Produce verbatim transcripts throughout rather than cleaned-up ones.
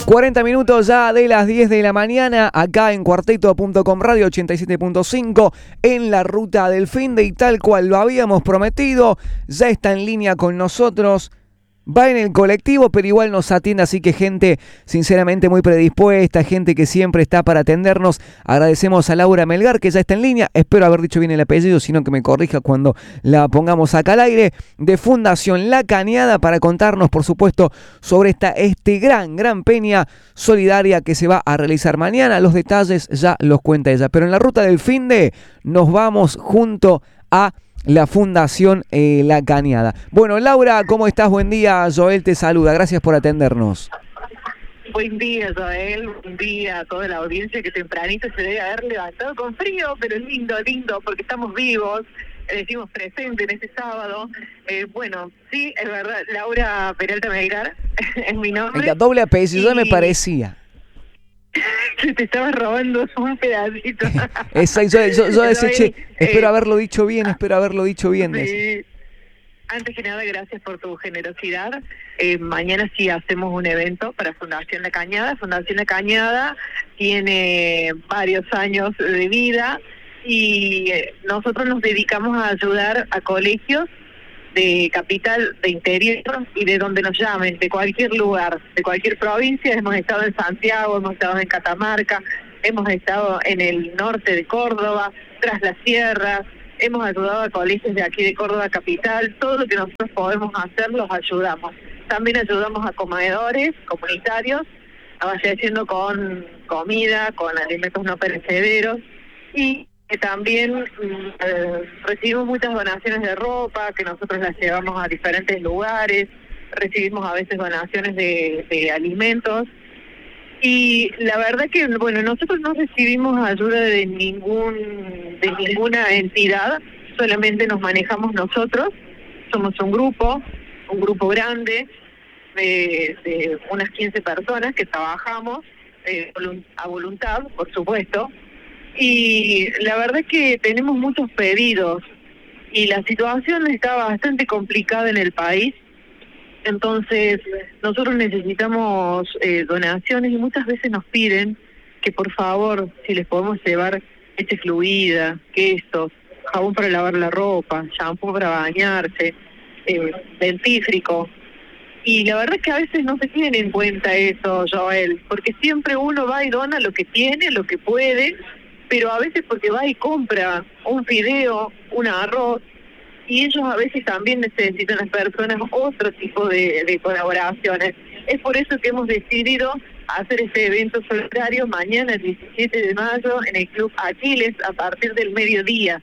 cuarenta minutos ya de las diez de la mañana, acá en cuarteto punto com Radio ochenta y siete punto cinco, en la ruta del finde, y tal cual lo habíamos prometido, ya está en línea con nosotros. Va en el colectivo, pero igual nos atiende, así que gente sinceramente muy predispuesta, gente que siempre está para atendernos. Agradecemos a Laura Melgar, que ya está en línea. Espero haber dicho bien el apellido, sino que me corrija cuando la pongamos acá al aire. De Fundación La Cañada, para contarnos, por supuesto, sobre esta este gran, gran peña solidaria que se va a realizar mañana. Los detalles ya los cuenta ella. Pero en la ruta del finde nos vamos junto a la Fundación eh, La Cañada. Bueno, Laura, ¿cómo estás? Buen día. Joel te saluda. Gracias por atendernos. Buen día, Joel. Buen día a toda la audiencia que tempranito se debe haber levantado con frío, pero lindo, lindo, porque estamos vivos. Eh, decimos presente en este sábado. Eh, bueno, sí, es verdad. Laura Peralta Melgar es mi nombre. El doble apellido y... me parecía. Se te estaba robando un pedacito. Exacto, yo, yo, yo decía, che, eh, espero haberlo dicho bien, espero haberlo dicho bien. Sí. Antes que nada, gracias por tu generosidad. Eh, mañana sí hacemos un evento para Fundación La Cañada. Fundación La Cañada tiene varios años de vida y eh, nosotros nos dedicamos a ayudar a colegios de capital, de interior y de donde nos llamen, de cualquier lugar, de cualquier provincia. Hemos estado en Santiago, hemos estado en Catamarca, hemos estado en el norte de Córdoba, tras las sierras, hemos ayudado a colegios de aquí de Córdoba capital. Todo lo que nosotros podemos hacer los ayudamos. También ayudamos a comedores comunitarios, abasteciendo con comida, con alimentos no perecederos, y que también eh, recibimos muchas donaciones de ropa, que nosotros las llevamos a diferentes lugares. Recibimos a veces donaciones de, de alimentos, y la verdad que, bueno, nosotros no recibimos ayuda de ningún de ninguna entidad, solamente nos manejamos nosotros. Somos un grupo, un grupo grande, de, de unas quince personas que trabajamos eh, a voluntad, por supuesto. Y la verdad es que tenemos muchos pedidos y la situación está bastante complicada en el país. Entonces nosotros necesitamos eh, donaciones, y muchas veces nos piden que por favor, si les podemos llevar leche fluida, quesos, jabón para lavar la ropa, shampoo para bañarse, eh, dentífrico. Y la verdad es que a veces no se tiene en cuenta eso, Joel, porque siempre uno va y dona lo que tiene, lo que puede, pero a veces porque va y compra un fideo, un arroz, y ellos a veces también necesitan, las personas, otro tipo de, de colaboraciones. Es por eso que hemos decidido hacer este evento solidario mañana, el diecisiete de mayo, en el Club Aquiles, a partir del mediodía.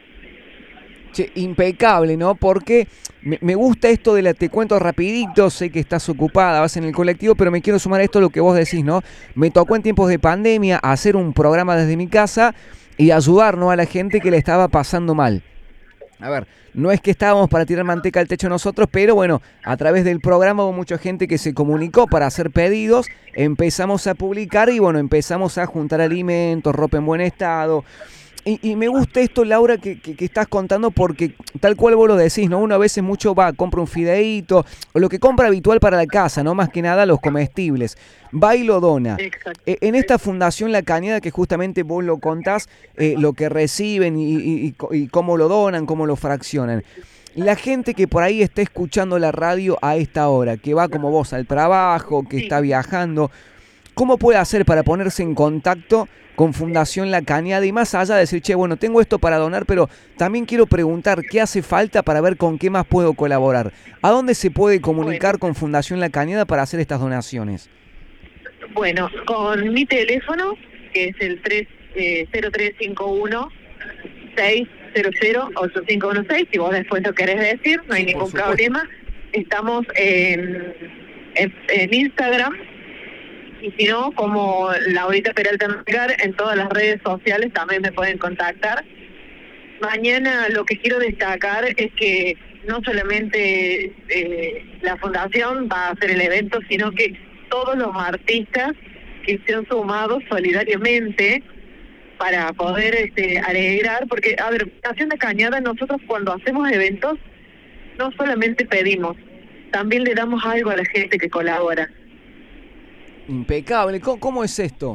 Che, impecable, ¿no? Porque me, me gusta esto de la, te cuento rapidito, sé que estás ocupada, vas en el colectivo, pero me quiero sumar a esto lo que vos decís, ¿no? Me tocó en tiempos de pandemia hacer un programa desde mi casa y ayudar, ¿no?, a la gente que le estaba pasando mal. A ver, no es que estábamos para tirar manteca al techo nosotros, pero bueno, a través del programa hubo mucha gente que se comunicó para hacer pedidos, empezamos a publicar y bueno, empezamos a juntar alimentos, ropa en buen estado. Y, y me gusta esto, Laura, que, que, que estás contando, porque tal cual vos lo decís, ¿no? Uno a veces mucho va, compra un fideíto, o lo que compra habitual para la casa, ¿no? Más que nada los comestibles. Va y lo dona. Eh, en esta Fundación La Cañada, que justamente vos lo contás, eh, lo que reciben y, y, y cómo lo donan, cómo lo fraccionan. La gente que por ahí está escuchando la radio a esta hora, que va como vos al trabajo, que está viajando, ¿cómo puede hacer para ponerse en contacto con Fundación La Cañada? Y más allá de decir, che, bueno, tengo esto para donar, pero también quiero preguntar qué hace falta para ver con qué más puedo colaborar. ¿A dónde se puede comunicar con Fundación La Cañada para hacer estas donaciones? Bueno, con mi teléfono, que es el tres, eh, cero tres cinco uno, seis cero cero, ocho cinco uno seis, si vos después lo querés decir, no hay Sí, ningún problema. Estamos en, en, en Instagram, y si no, como Laurita Peralta Melgar, en todas las redes sociales también me pueden contactar. Mañana lo que quiero destacar es que no solamente eh, la Fundación va a hacer el evento, sino que todos los artistas que se han sumado solidariamente para poder este, alegrar, porque, a ver, Fundación La Cañada, nosotros cuando hacemos eventos, no solamente pedimos, también le damos algo a la gente que colabora. Impecable. ¿Cómo, cómo es esto?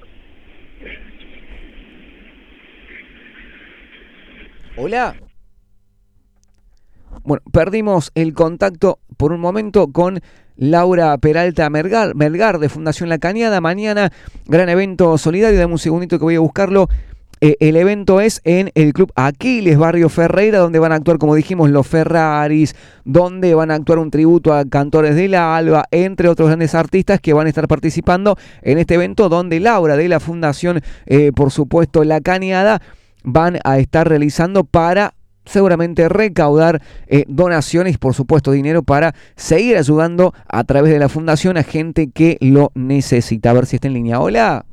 Hola. Bueno, perdimos el contacto por un momento con Laura Peralta Melgar, Melgar de Fundación La Cañada. Mañana, gran evento solidario. Dame un segundito que voy a buscarlo. Eh, el evento es en el Club Aquiles, Barrio Ferreira, donde van a actuar, como dijimos, los Ferraris, donde van a actuar un tributo a Cantores del Alba, entre otros grandes artistas que van a estar participando en este evento, donde Laura de la Fundación, eh, por supuesto, La Cañada, van a estar realizando para seguramente recaudar eh, donaciones y por supuesto dinero para seguir ayudando a través de la fundación a gente que lo necesita. A ver si está en línea. Hola.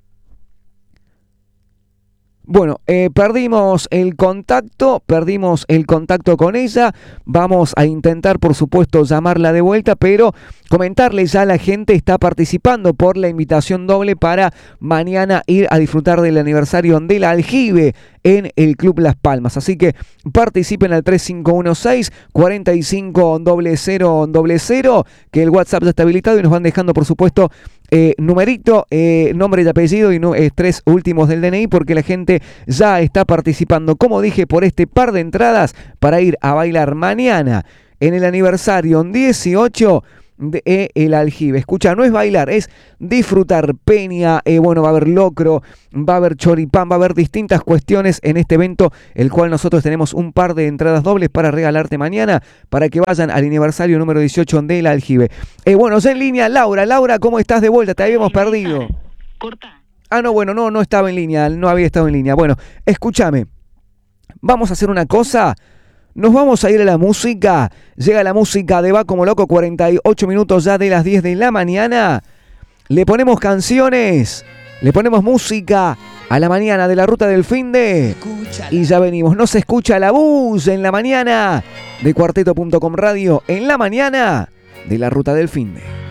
Bueno, eh, perdimos el contacto, perdimos el contacto con ella. Vamos a intentar, por supuesto, llamarla de vuelta, pero comentarle ya a la gente está participando por la invitación doble para mañana ir a disfrutar del aniversario del Aljibe en el Club Las Palmas. Así que participen al tres cinco uno seis, cuatro cinco cero cero cero cero, que el WhatsApp ya está habilitado y nos van dejando, por supuesto, eh, numerito, eh, nombre y apellido y no, eh, tres últimos del D N I, porque la gente ya está participando, como dije, por este par de entradas para ir a bailar mañana en el aniversario dieciocho de eh, el Aljibe. Escucha, no es bailar, es disfrutar peña, eh, bueno, va a haber locro, va a haber choripán, va a haber distintas cuestiones en este evento, el cual nosotros tenemos un par de entradas dobles para regalarte mañana, para que vayan al aniversario número dieciocho del Aljibe. Eh, bueno, ya en línea, Laura, Laura, ¿cómo estás de vuelta? Te habíamos perdido. Corta. Ah, no, bueno, no, no estaba en línea, no había estado en línea. Bueno, escúchame, vamos a hacer una cosa. Nos vamos a ir a la música. Llega la música de Va Como Loco, cuarenta y ocho minutos ya de las diez de la mañana. Le ponemos canciones, le ponemos música a la mañana de la Ruta del Finde. Y ya venimos. No se escucha la bus en la mañana de cuarteto punto com Radio, en la mañana de la Ruta del Finde.